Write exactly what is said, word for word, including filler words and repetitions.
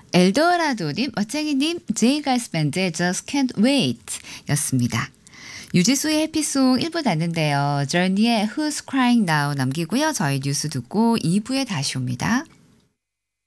엘도라도님, 멋쟁이님, 제이걸스밴드의 Just Can't Wait 였습니다. 유지수의 해피송 일 부 났는데요. Journey의 Who's Crying Now 남기고요. 저희 뉴스 듣고 이 부에 다시 옵니다.